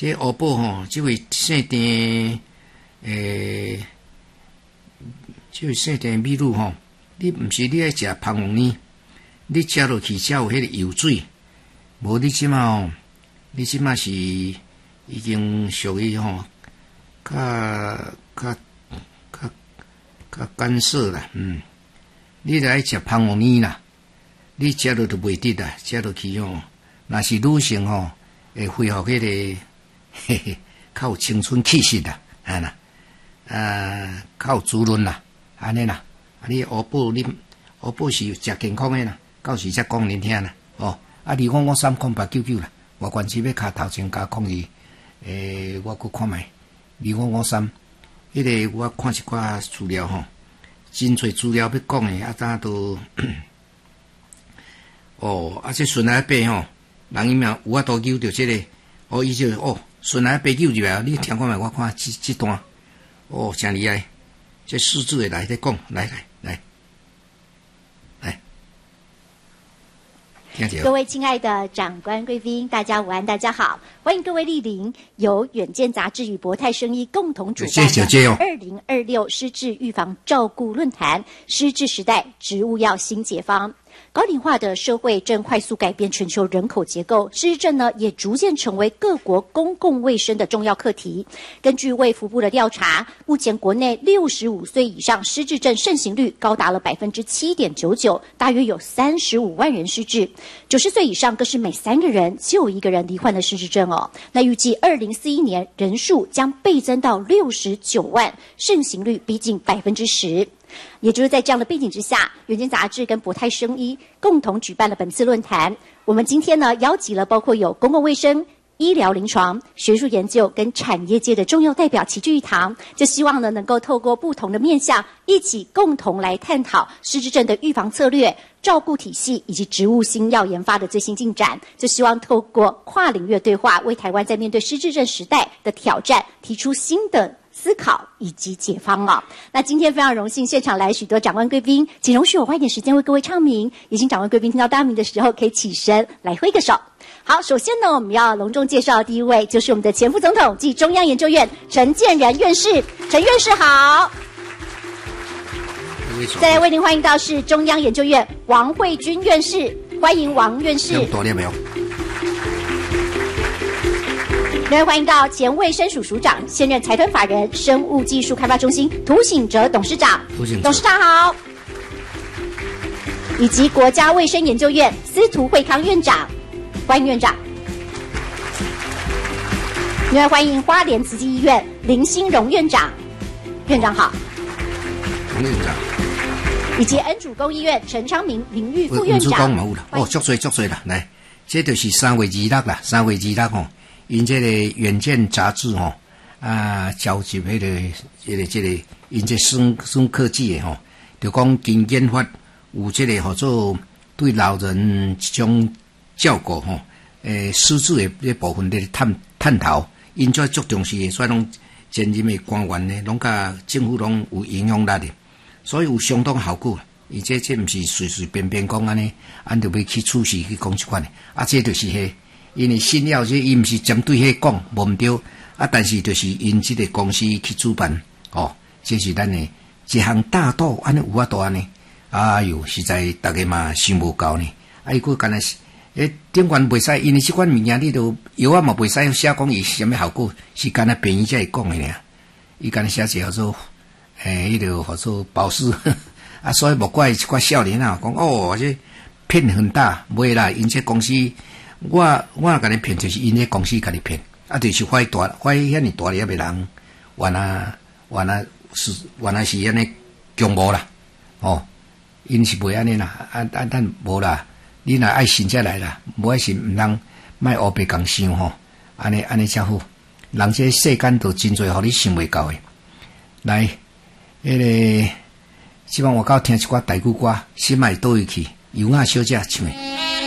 这乌宝吼，这位姓田这位姓田美女吼，你毋是你爱食芳王呢？你食落去才有迄个油水，无你即马吼，你即马是已经属于吼，较干涩啦，你来食芳王呢啦，你食落就袂得啦，食落去吼，若是女性吼，会恢复迄个较有青春气息啦，啦，较有滋润啦，安尼啦，你乌宝是食健康诶啦。到时才讲恁听啦，2553899啦，外观市要卡头前加02，我搁看卖2553，迄个我看一寡资料吼，真侪资料要讲诶，呾都这顺来爬吼，人伊命有法度救着这个，伊就顺来爬救入来，你听看卖，我看这段，真厉害，这数字会来在讲，来。 各位亲爱的长官贵宾，大家午安，大家好，欢迎各位莅临由远见杂志与博泰生医共同主办的2026失智预防照顾论坛，失智时代植物药新解方。高龄化的社会正快速改变全球人口结构，失智症呢也逐渐成为各国公共卫生的重要课题。根据卫福部的调查，目前国内65岁以上失智症盛行率高达了 7.99%， 大约有35万人失智。90岁以上更是每3个人就有1个人罹患了失智症哦。那预计2041年人数将倍增到69万，盛行率逼近 10%。也就是在这样的背景之下，远见杂志跟博泰生医共同举办了本次论坛。我们今天呢邀集了包括有公共卫生、医疗临床、学术研究跟产业界的重要代表齐聚一堂，就希望呢能够透过不同的面向，一起共同来探讨失智症的预防策略、照顾体系以及植物新药研发的最新进展，就希望透过跨领域对话，为台湾在面对失智症时代的挑战提出新的思考以及解方哦。那今天非常荣幸，现场来许多长官贵宾，请容许我花一点时间为各位唱名，也请长官贵宾听到大名的时候可以起身来挥个手。好，首先呢，我们要隆重介绍的第一位就是我们的前副总统暨中央研究院陈建仁院士，陈院士好。再来为您欢迎到是中央研究院王惠君院士，欢迎王院士。 没有？ 来欢迎到前卫生署署长、现任财团法人生物技术开发中心涂醒哲董事长，董事长好。以及国家卫生研究院司徒惠康院长，欢迎院长。另外欢迎花莲慈济医院林兴荣院长，院长好。 院长。 以及恩主公医院陈昌明林玉副院长。恩主公有啦，足多啦，来，这就是3月26啦，3月26吼。因这个远见杂志吼召集这个因这生科技的吼，就讲经研发有这个叫做对老人这种照顾吼，失智的这部分的探讨，因这足重视的，所以拢前任的官员呢，拢甲政府拢有影响力的，所以有相当效果。而且这不是随便讲安尼，按就要去处事去讲一款的，这就是迄。因为新药这伊毋是针对迄讲无毋对，但是就是因这个公司去主办，这是咱的一项大道，安尼有法度安尼，哎哟，实在大家嘛想无到呢。伊佫干那顶悬袂使，因为这款物件你都药啊嘛袂使写讲伊是啥物效果，是干那病医才会讲的尔。伊干那写一个叫做迄个叫做保湿，所以莫怪一寡少年啊讲这骗很大，袂啦，因这公司。我甲你骗，就是因迄公司甲你骗，就是怀遐尼大粒的人，原来是安尼强无啦，因是袂安尼啦，但无啦，你若爱信才来啦，无爱信毋通莫乌白共想吼，安尼才好。人这世间都真侪，互你想袂到的。来，希望我到听一寡台语歌，心爱倒位去，油雅小姐唱的。